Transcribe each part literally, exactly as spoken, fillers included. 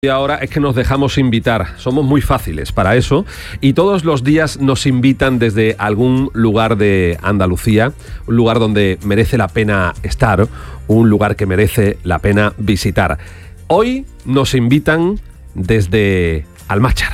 Y ahora es que nos dejamos invitar, somos muy fáciles para eso y todos los días nos invitan desde algún lugar de Andalucía, un lugar donde merece la pena estar, un lugar que merece la pena visitar. Hoy nos invitan desde Almáchar.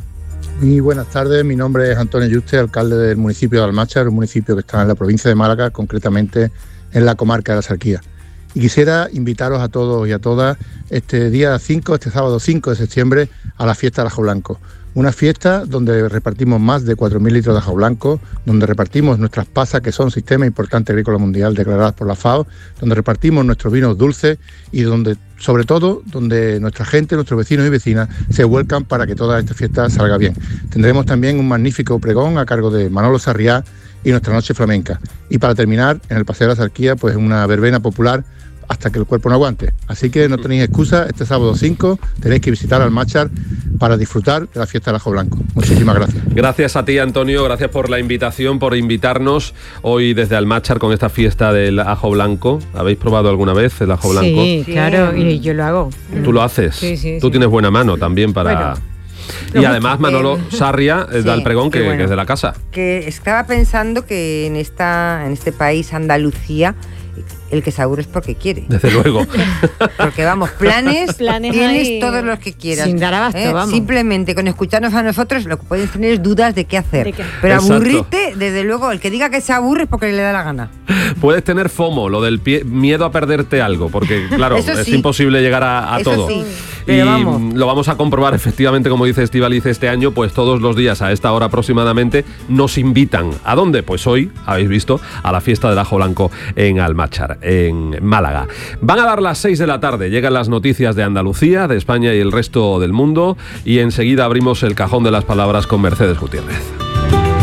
Muy buenas tardes, mi nombre es Antonio Yuste, alcalde del municipio de Almáchar, un municipio que está en la provincia de Málaga, concretamente en la comarca de la Sarquía. Y quisiera invitaros a todos y a todas este día cinco, este sábado cinco de septiembre, a la fiesta del ajo blanco. Una fiesta donde repartimos más de cuatro mil litros de ajo blanco, donde repartimos nuestras pasas, que son Sistema Importante Agrícola Mundial declaradas por la FAO, donde repartimos nuestros vinos dulces y donde, sobre todo, donde nuestra gente, nuestros vecinos y vecinas se vuelcan para que toda esta fiesta salga bien. Tendremos también un magnífico pregón a cargo de Manolo Sarriá y nuestra noche flamenca. Y para terminar, en el Paseo de la Sarquía, pues una verbena popular hasta que el cuerpo no aguante. Así que no tenéis excusa, este sábado cinco tenéis que visitar Almáchar para disfrutar de la fiesta del ajo blanco. Muchísimas gracias. Gracias a ti, Antonio, gracias por la invitación, por invitarnos hoy desde Almáchar con esta fiesta del ajo blanco. ¿Habéis probado alguna vez el ajo blanco? Sí, claro, y yo lo hago. ¿Tú lo haces? Sí, sí. Tú sí. tienes buena mano también para... Bueno. Y además Manolo Sarria eh, sí, da el pregón que, bueno, que es de la casa. Que estaba pensando que en esta en este país, Andalucía, el que se aburre es porque quiere. Desde luego. Porque vamos, planes, planes tienes hay, todos los que quieras. sin dar abasto, ¿eh? vamos. Simplemente con escucharnos a nosotros lo que puedes tener es dudas de qué hacer. ¿De qué? Pero Exacto. aburrirte, desde luego, el que diga que se aburre es porque le da la gana. Puedes tener FOMO, lo del pie, miedo a perderte algo, porque claro, Eso es sí. imposible llegar a, a Eso todo. sí, Y pero vamos. lo vamos a comprobar efectivamente, como dice Estíbaliz, este año, pues todos los días a esta hora aproximadamente nos invitan. ¿A dónde? Pues hoy, habéis visto, a la fiesta del ajo blanco en Almáchar, en Málaga. Van a dar las seis de la tarde, llegan las noticias de Andalucía, de España y el resto del mundo, y enseguida abrimos el cajón de las palabras con Mercedes Gutiérrez.